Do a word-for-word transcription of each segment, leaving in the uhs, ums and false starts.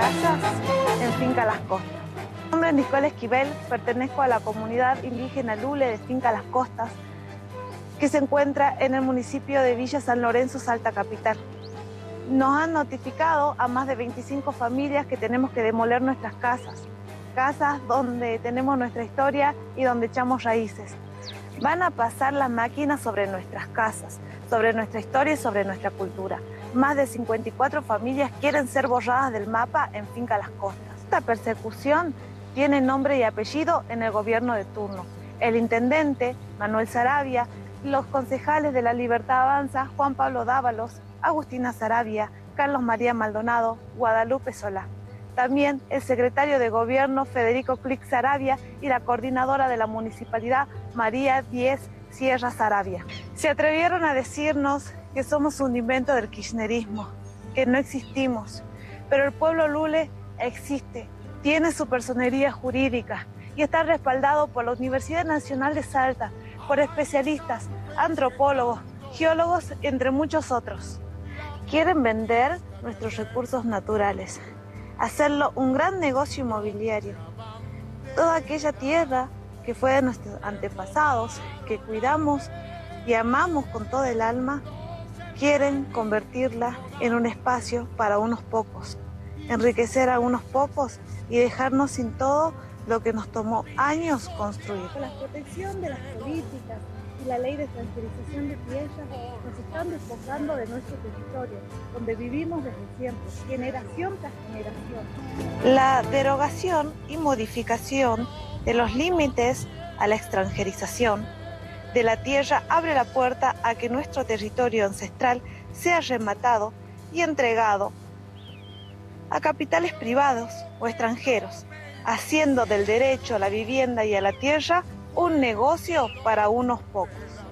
casas en Finca Las Costas. Mi nombre es Nicole Esquivel, pertenezco a la comunidad indígena Lule de Finca Las Costas, que se encuentra en el municipio de Villa San Lorenzo, Salta Capital. Nos han notificado a más de veinticinco familias que tenemos que demoler nuestras casas, casas donde tenemos nuestra historia y donde echamos raíces. Van a pasar las máquinas sobre nuestras casas, sobre nuestra historia y sobre nuestra cultura. Más de cincuenta y cuatro familias quieren ser borradas del mapa en Finca Las Costas. Esta persecución tiene nombre y apellido en el gobierno de turno. El intendente, Manuel Saravia, los concejales de La Libertad Avanza, Juan Pablo Dávalos, Agustina Saravia, Carlos María Maldonado, Guadalupe Solá. También el secretario de Gobierno, Federico Clic Saravia, y la coordinadora de la municipalidad, María Diez Sierra Saravia. Se atrevieron a decirnos que somos un invento del kirchnerismo, que no existimos, pero el pueblo Lule existe, tiene su personería jurídica y está respaldado por la Universidad Nacional de Salta, por especialistas, antropólogos, geólogos, entre muchos otros. Quieren vender nuestros recursos naturales, hacerlo un gran negocio inmobiliario. Toda aquella tierra que fue de nuestros antepasados, que cuidamos y amamos con todo el alma, quieren convertirla en un espacio para unos pocos, enriquecer a unos pocos y dejarnos sin todo lo que nos tomó años construir. Con la protección de las políticas y la ley de transferización de tierras nos están desfocando de nuestro territorio, donde vivimos desde siempre, generación tras generación. La derogación y modificación de los límites a la extranjerización de la tierra abre la puerta a que nuestro territorio ancestral sea rematado y entregado a capitales privados o extranjeros, haciendo del derecho a la vivienda y a la tierra un negocio para unos pocos.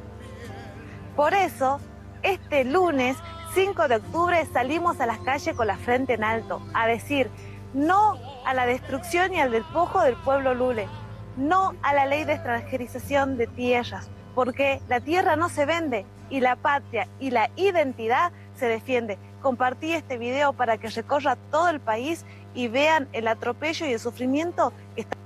Por eso, este lunes cinco de octubre salimos a las calles con la frente en alto a decir no a la destrucción y al despojo del pueblo Lule, no a la ley de extranjerización de tierras, porque la tierra no se vende y la patria y la identidad se defiende. Compartí este video para que recorra todo el país y vean el atropello y el sufrimiento que está